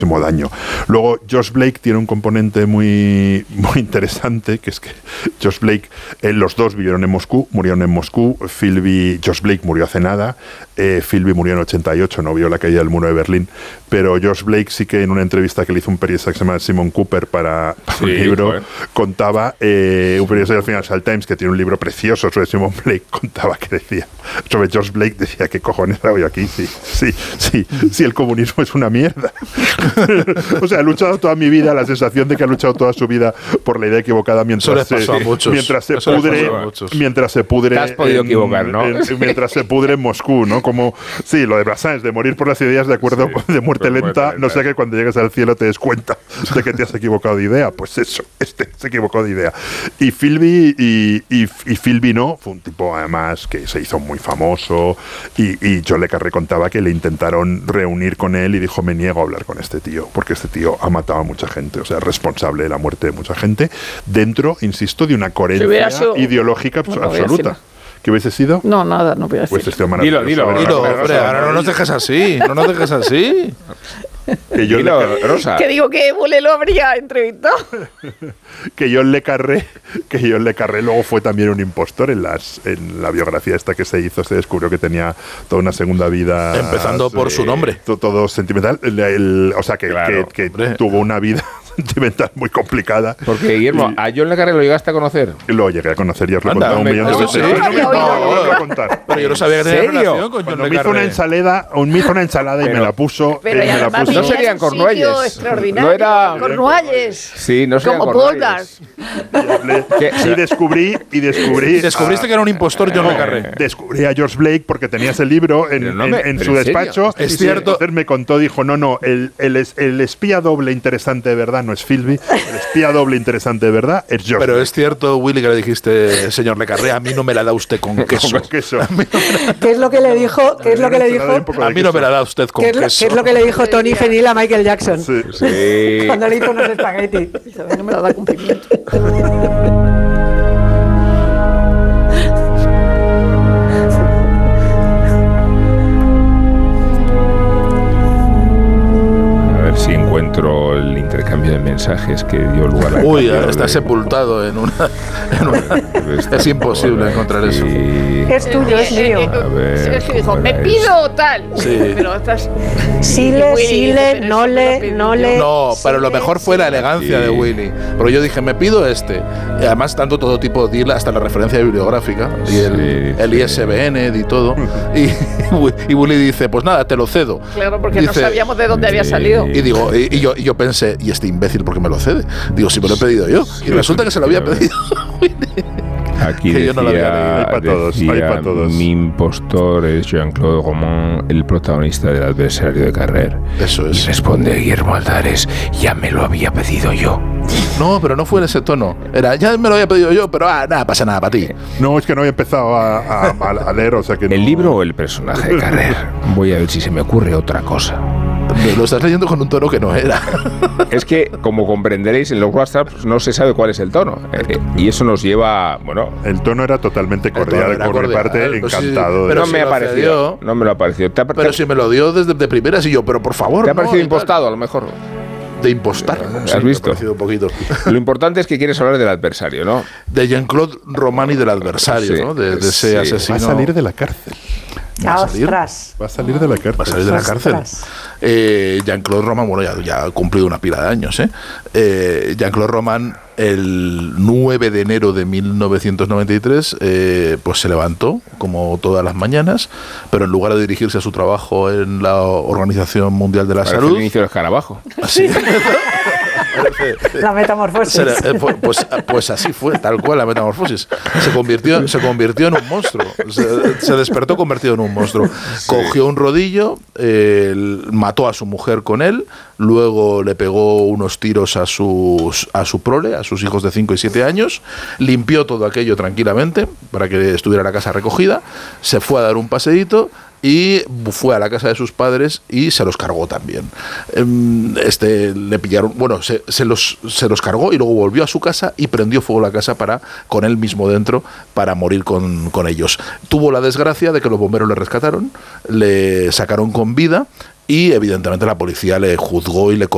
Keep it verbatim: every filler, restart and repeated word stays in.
daño. Luego Josh Blake tiene un componente muy, muy interesante, que es que Josh Blake, eh, los dos vivieron en Moscú, murieron en Moscú. Philby, Josh Blake murió hace nada, eh, Philby murió en ochenta y ocho, no vio la caída del muro de Berlín, pero Josh Blake sí que en una entrevista que le hizo un periodista que se llama Simon Cooper para, para sí, un libro, joder. contaba, eh, un periodista del Financial Times que tiene un libro precioso sobre Simon Blake, contaba que decía, sobre Josh Blake, decía, ¿qué cojones hago yo aquí? Sí, sí, sí, sí, el comunismo es una mierda. O sea, he luchado toda mi vida, la sensación de que ha luchado toda su vida por la idea equivocada mientras se, mientras se pudre, mientras se pudre. Te has podido en, equivocar, ¿no? En, mientras se pudre en Moscú, ¿no? Como, sí, lo de Brassens, de morir por las ideas de acuerdo sí, de muerte lenta, lenta, no sé que cuando llegues al cielo te des cuenta de que te has equivocado de idea. Pues eso, este se equivocó de idea. Y Philby, y, y, y Philby no, fue un tipo además que se hizo muy famoso, y, y John le Carré contaba que le intentaron reunir con él y dijo, me niego a hablar con este tío, porque este tío ha matado a mucha gente, o sea, es responsable de la muerte de mucha gente, dentro, insisto, de una coherencia sido, ideológica no, absoluta. ¿Qué hubiese sido? No, nada, no voy a decir. Pues este dilo, dilo, dilo, hombre, ahora no nos dejes así, no nos dejes así. Que yo Dilo, le, Rosa. Que digo que Bule lo habría entrevistado. Que John le Carré, que John le Carré luego fue también un impostor en las en la biografía esta que se hizo, se descubrió que tenía toda una segunda vida. Empezando por eh, su nombre. Todo, todo sentimental. El, el, o sea, que, claro, que, que tuvo una vida sentimental muy complicada. Porque, Guillermo, ¿a John le Carré lo llegaste a conocer? Lo llegué a conocer, ya os lo he contado un millón de veces. Sí. No, no, no, no, no lo voy a contar. Pero yo no sabía que tenía relación con John Cuando le me hizo una ensalada, me hizo una ensalada y me la puso. Pero eh, me la puso. No serían Cornualles. Extraordinario. No era Cornualles. Sí, no serían como Cornualles. Y descubrí y descubrí. Y descubriste a, que era un impostor John no, le Carré. Descubrí a George Blake porque tenía ese libro en, no me, en, en su ¿en despacho. Es cierto. Entonces me contó, dijo, no, no, el, el, el espía doble interesante de verdad no es Philby, el espía doble interesante de verdad es George Pero Blake. es cierto, Willy, que le dijiste, señor le Carré, a mí no me la da usted con queso. Con queso. ¿Qué es lo que le dijo? ¿Qué es lo que le dijo? A mí no me la da usted con ¿Qué es, lo, queso. ¿Qué es lo que le dijo Tony Fenil a Michael Jackson? Sí. Sí. Cuando le hizo unos espaguetis. No me lo da cumplimiento. Si encuentro el intercambio de mensajes que dio lugar a... Uy, está de... sepultado en una... En una es imposible encontrar eso. Es tuyo, es mío. A ver, dijo, me pido tal. Sí. Pero estás... Sile, Sile, Nole, Nole... No, pero lo mejor fue la elegancia sí. de Willy. Porque yo dije, me pido este. Y además, tanto todo tipo de deal, hasta la referencia bibliográfica, y el, sí, el I S B N y todo. Y, y Willy dice, pues nada, te lo cedo. Claro, porque dice, no sabíamos de dónde había salido. Y digo, y, y, yo, y yo pensé, ¿y este imbécil por qué me lo cede? Digo, si me lo he pedido yo. Y resulta que se lo había pedido Willy. Aquí que decía, yo no lo había hay para todos, decía, hay para todos. Mi impostor es Jean-Claude Roman, el protagonista del adversario de Carrer. Eso es. Y responde Guillermo Aldares, ya me lo había pedido yo. No, pero no fue en ese tono. Era, ya me lo había pedido yo, pero ah, nada, pasa nada para ti. No, es que no había empezado a, a, a leer, o sea que no. ¿El libro o el personaje de Carrer? Voy a ver si se me ocurre otra cosa. Lo estás leyendo con un tono que no era. Es que, como comprenderéis, en los WhatsApp no se sabe cuál es el tono. Eh, y eso nos lleva, bueno... El tono era totalmente cordial, era por cordial, mi parte, pues encantado. Sí, pero no me ha parecido. No me lo ha parecido. ¿Te ha, pero te, si me lo dio desde de primeras y yo, pero por favor, ¿te ha parecido no, impostado, a lo mejor? De impostar. ¿Has sí, visto? Un poquito. Lo importante es que quieres hablar del adversario, ¿no? De Jean-Claude Romani del adversario, sí, ¿no? De, de ese sí. asesino. Va a salir de la cárcel. ¿Va a salir? ¡Ostras! Va a salir de la cárcel. Va a salir de la cárcel. Eh, Jean-Claude Roman, bueno, ya, ya ha cumplido una pila de años, ¿eh? eh Jean-Claude Roman, el nueve de enero de mil novecientos noventa y tres, eh, pues se levantó, como todas las mañanas, pero en lugar de dirigirse a su trabajo en la Organización Mundial de la Parece Salud... el inicio del escarabajo. Así. La metamorfosis. Se, pues, pues así fue, tal cual la metamorfosis. Se convirtió, se convirtió en un monstruo. Se, se despertó convertido en un monstruo. Sí. Cogió un rodillo, eh, mató a su mujer con él, luego le pegó unos tiros a, sus, a su prole, a sus hijos de cinco y siete años, limpió todo aquello tranquilamente para que estuviera la casa recogida, se fue a dar un paseíto y fue a la casa de sus padres y se los cargó también. Este, le pillaron, bueno, se, se, los, se los cargó y luego volvió a su casa y prendió fuego la casa para, con él mismo dentro, para morir con, con ellos. Tuvo la desgracia de que los bomberos le rescataron, le sacaron con vida y evidentemente la policía le juzgó y le